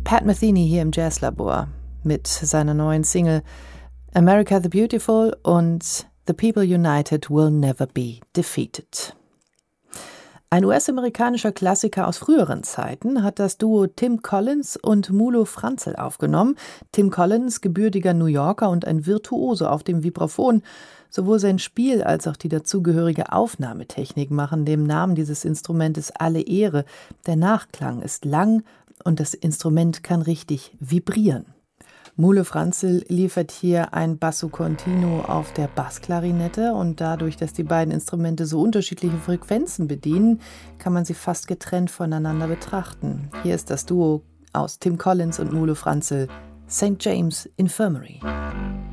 Pat Metheny hier im Jazzlabor mit seiner neuen Single America the Beautiful und The People United Will Never Be Defeated. Ein US-amerikanischer Klassiker aus früheren Zeiten hat das Duo Tim Collins und Mulo Franzel aufgenommen. Tim Collins, gebürtiger New Yorker und ein Virtuose auf dem Vibraphon. Sowohl sein Spiel als auch die dazugehörige Aufnahmetechnik machen dem Namen dieses Instrumentes alle Ehre. Der Nachklang ist lang und das Instrument kann richtig vibrieren. Mulo Franzel liefert hier ein Basso Continuo auf der Bassklarinette und dadurch, dass die beiden Instrumente so unterschiedliche Frequenzen bedienen, kann man sie fast getrennt voneinander betrachten. Hier ist das Duo aus Tim Collins und Mulo Franzel, St. James Infirmary.